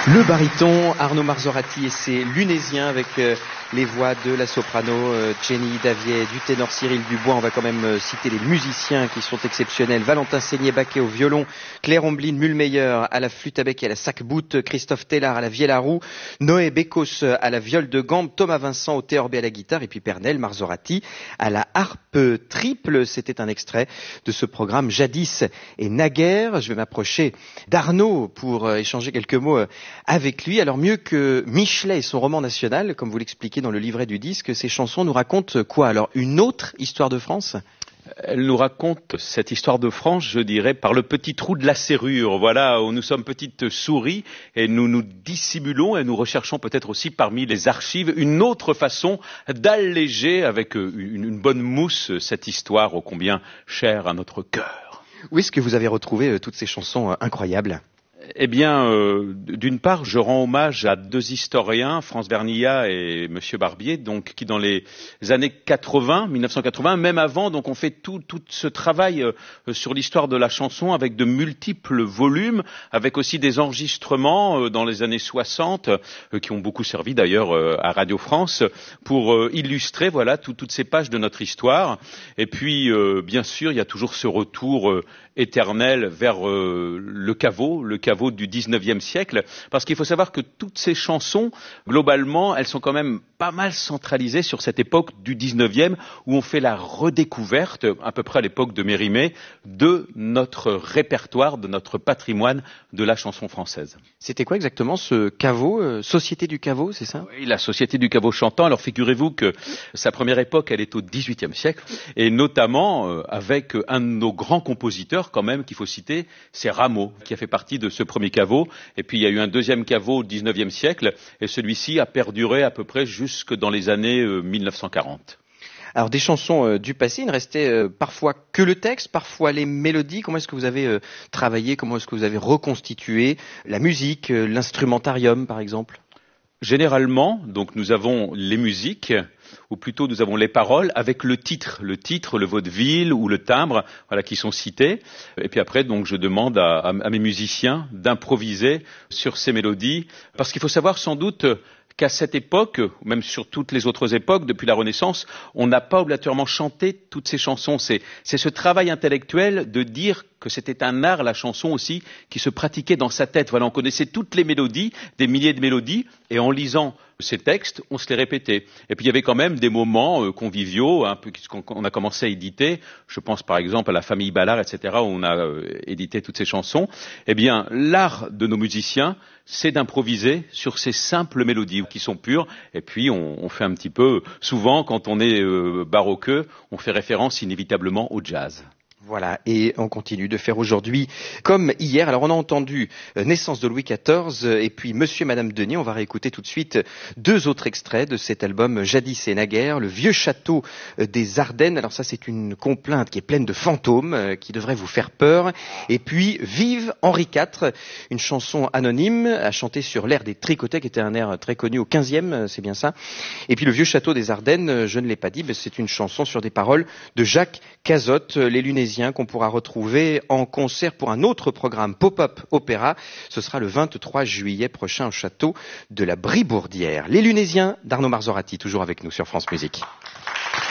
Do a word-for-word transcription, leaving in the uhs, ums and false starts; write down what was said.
Le baryton Arnaud Marzorati et ses Lunésiens avec euh, les voix de la soprano euh, Jenny Davier, du ténor Cyril Dubois. On va quand même euh, citer les musiciens qui sont exceptionnels. Valentin Seigné-Baquet au violon, Claire Omblin Mulmeyer à la flûte à bec et à la sac-boute, Christophe Tellard à la vielle à roue, Noé Bécos à la viole de gambe, Thomas Vincent au théorbe et à la guitare et puis Pernel Marzorati à la harpe triple. C'était un extrait de ce programme Jadis et Naguère. Je vais m'approcher d'Arnaud pour euh, échanger quelques mots euh, avec lui. Alors mieux que Michelet et son roman national, comme vous l'expliquez dans le livret du disque, ces chansons nous racontent quoi? Alors une autre histoire de France? Elle nous raconte cette histoire de France, je dirais, par le petit trou de la serrure. Voilà, où nous sommes petites souris et nous nous dissimulons et nous recherchons peut-être aussi parmi les archives une autre façon d'alléger avec une, une bonne mousse cette histoire ô combien chère à notre cœur. Où est-ce que vous avez retrouvé euh, toutes ces chansons euh, incroyables? Eh bien, euh, d'une part, je rends hommage à deux historiens, France Vernillat et Monsieur Barbier, donc qui dans les années quatre-vingts, mille neuf cent quatre-vingts, même avant, donc on fait tout, tout ce travail euh, sur l'histoire de la chanson avec de multiples volumes, avec aussi des enregistrements euh, dans les années soixante, euh, qui ont beaucoup servi d'ailleurs euh, à Radio France pour euh, illustrer, voilà, tout, toutes ces pages de notre histoire. Et puis, euh, bien sûr, il y a toujours ce retour euh, éternel vers euh, le caveau, le caveau du dix-neuvième siècle, parce qu'il faut savoir que toutes ces chansons, globalement, elles sont quand même pas mal centralisées sur cette époque du dix-neuvième, où on fait la redécouverte, à peu près à l'époque de Mérimée, de notre répertoire, de notre patrimoine de la chanson française. C'était quoi exactement ce caveau, euh, Société du caveau, c'est ça? Oui, la Société du caveau chantant. Alors figurez-vous que sa première époque, elle est au dix-huitième siècle, et notamment euh, avec un de nos grands compositeurs, quand même, qu'il faut citer, c'est Rameau, qui a fait partie de ce premier caveau. Et puis il y a eu un deuxième caveau au dix-neuvième siècle, et celui-ci a perduré à peu près jusque dans les années euh, mille neuf cent quarante. Alors des chansons euh, du passé, il ne restait euh, parfois que le texte, parfois les mélodies. Comment est-ce que vous avez euh, travaillé, comment est-ce que vous avez reconstitué la musique, euh, l'instrumentarium par exemple? Généralement, donc nous avons les musiques, ou plutôt nous avons les paroles avec le titre, le titre, le vaudeville ou le timbre, voilà, qui sont cités. Et puis après, donc je demande à, à, à mes musiciens d'improviser sur ces mélodies, parce qu'il faut savoir sans doute qu'à cette époque, même sur toutes les autres époques, depuis la Renaissance, on n'a pas obligatoirement chanté toutes ces chansons. C'est, c'est ce travail intellectuel de dire que c'était un art, la chanson aussi, qui se pratiquait dans sa tête. Voilà, on connaissait toutes les mélodies, des milliers de mélodies, et en lisant ces textes, on se les répétait. Et puis il y avait quand même des moments euh, conviviaux, un peu qu'on a commencé à éditer. Je pense par exemple à la famille Ballard, et cetera, où on a euh, édité toutes ces chansons. Eh bien, l'art de nos musiciens, c'est d'improviser sur ces simples mélodies qui sont pures. Et puis on, on fait un petit peu, souvent quand on est euh, baroqueux, on fait référence inévitablement au jazz. Voilà, et on continue de faire aujourd'hui comme hier. Alors on a entendu euh, Naissance de Louis quatorze euh, et puis Monsieur et Madame Denis. On va réécouter tout de suite deux autres extraits de cet album Jadis et Naguère, le vieux château euh, des Ardennes. Alors ça c'est une complainte qui est pleine de fantômes, euh, qui devrait vous faire peur. Et puis Vive Henri quatre, une chanson anonyme à chanter sur l'air des Tricotés, qui était un air très connu au quinzième, c'est bien ça. Et puis le vieux château des Ardennes, euh, je ne l'ai pas dit, mais c'est une chanson sur des paroles de Jacques Cazotte, les Lunésiens, qu'on pourra retrouver en concert pour un autre programme Pop-up Opéra. Ce sera le vingt-trois juillet prochain au château de la Bribourdière. Les Lunésiens d'Arnaud Marzorati, toujours avec nous sur France Musique.